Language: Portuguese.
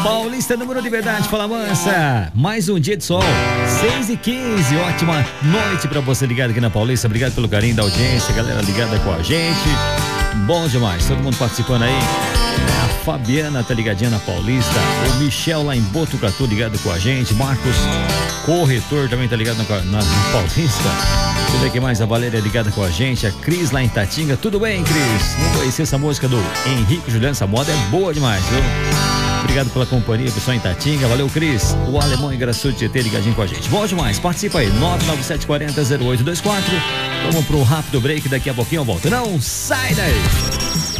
Paulista, número de verdade, fala mansa. Mais um dia de sol, 6h15. Ótima noite pra você ligado aqui na Paulista. Obrigado pelo carinho da audiência, galera ligada com a gente. Bom demais, todo mundo participando aí. A Fabiana tá ligadinha na Paulista. O Michel lá em Botucatu ligado com a gente. Marcos, corretor, também tá ligado na Paulista. Deixa eu ver quem mais. A Valéria ligada com a gente. A Cris lá em Tatinga. Tudo bem, Cris? Não conheci essa música do Henrique Juliano. Essa moda é boa demais, viu? Obrigado pela companhia, pessoal em Tatinga. Valeu, Cris. O Alemão em Graçude GT ligadinho com a gente. Bom demais. Participa aí. 997400824. Vamos pro rápido break. Daqui a pouquinho eu volto. Não sai daí.